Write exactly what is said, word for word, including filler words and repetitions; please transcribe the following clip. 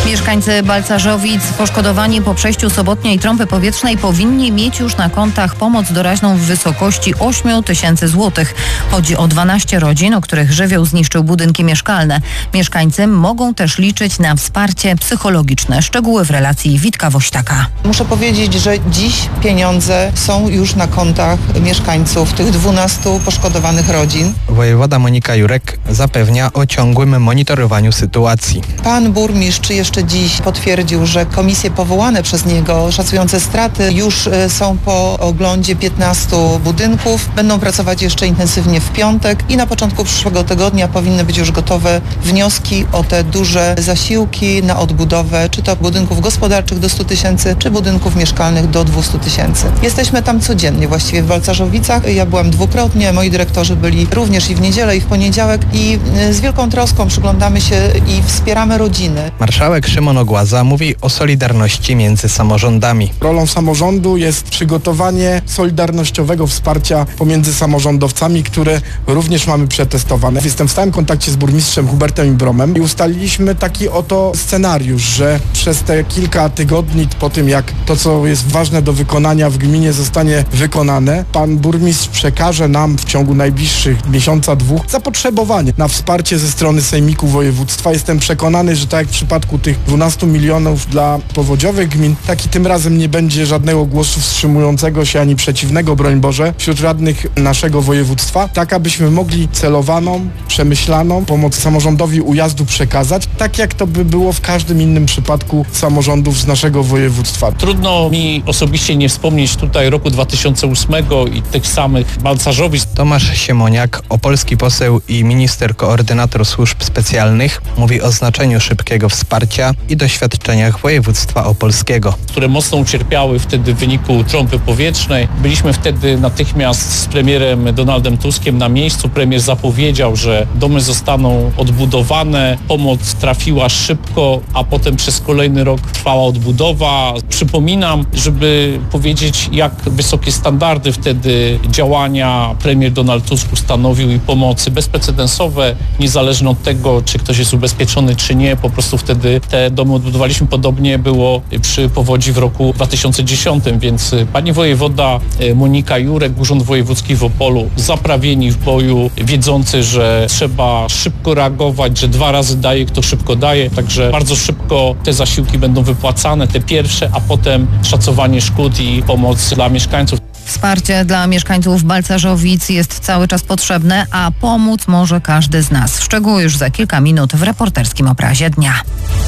Mieszkańcy Balcarzowic poszkodowani po przejściu Sobotniej Trąby Powietrznej powinni mieć już na kontach pomoc doraźną w wysokości ośmiu tysięcy złotych. Chodzi o dwanaście rodzin, o których żywioł zniszczył budynki mieszkalne. Mieszkańcy mogą też liczyć na wsparcie psychologiczne. Szczegóły w relacji Witka Wośtaka. Muszę powiedzieć, że dziś pieniądze są już na kontach mieszkańców tych dwunastu poszkodowanych rodzin. Wojewoda Monika Jurek zapewnia o ciągłym monitorowaniu sytuacji. Pan burmistrz jeszcze dziś potwierdził, że komisje powołane przez niego szacujące straty już są po oglądzie piętnastu budynków. Będą pracować jeszcze intensywnie w piątek i na początku przyszłego tygodnia powinny być już gotowe wnioski o te duże zasiłki na odbudowę, czy to budynków gospodarczych do stu tysięcy, czy budynków mieszkalnych do dwustu tysięcy. Jesteśmy tam codziennie właściwie w Balcarzowicach. Ja byłam dwukrotnie, moi dyrektorzy byli również i w niedzielę, i w poniedziałek i z wielką troską przyglądamy się i wspieramy rodziny. Marszałek Szymon Ogłaza mówi o solidarności między samorządami. Rolą samorządu jest przygotowanie solidarnościowego wsparcia pomiędzy samorządowcami, które również mamy przetestowane. Jestem w stałym kontakcie z burmistrzem Hubertem Imbromem i ustaliliśmy taki oto scenariusz, że przez te kilka tygodni po tym, jak to, co jest ważne do wykonania w gminie zostanie wykonane, pan burmistrz przekaże nam w ciągu najbliższych miesiąca, dwóch zapotrzebowanie na wsparcie ze strony sejmiku województwa. Jestem przekonany, że tak jak w przypadku tych dwunastu milionów dla powodziowych gmin, tak i tym razem nie będzie żadnego głosu wstrzymującego się ani przeciwnego, broń Boże, wśród radnych naszego województwa, tak abyśmy mogli celowaną, przemyślaną pomoc samorządowi ujazdu przekazać, tak jak to by było w każdym innym przypadku samorządów z naszego województwa. Trudno mi osobiście nie wspomnieć tutaj roku dwa tysiące ósmego i tych samych Balcarzowic. Tomasz Siemoniak, opolski poseł i minister koordynator służb specjalnych, mówi o znaczeniu szybkiego wsparcia i doświadczeniach województwa opolskiego, które mocno ucierpiały wtedy w wyniku trąby powietrznej. Byliśmy wtedy natychmiast z premierem Donaldem Tuskiem na miejscu. Premier zapowiedział, że domy zostaną odbudowane, pomoc trafiła szybko, a potem przez kolejny rok trwała odbudowa. Przypominam, żeby powiedzieć, jak wysokie standardy wtedy działania premier Donald Tusk ustanowił i pomocy bezprecedensowe, niezależnie od tego, czy ktoś jest ubezpieczony, czy nie. Po prostu wtedy te domy odbudowaliśmy. Podobnie było przy powodzi w roku dwa tysiące dziesiątym, więc pani wojewoda Monika Jurek, Urząd Wojewódzki w Opolu, zaprawieni w boju, wiedzący, że trzeba szybko reagować, że dwa razy daje, kto szybko daje. Także bardzo szybko te zasiłki będą wypłacane, te pierwsze, a potem szacowanie szkód i pomoc dla mieszkańców. Wsparcie dla mieszkańców Balcarzowic jest cały czas potrzebne, a pomóc może każdy z nas. Szczegóły już za kilka minut w reporterskim obrazie dnia.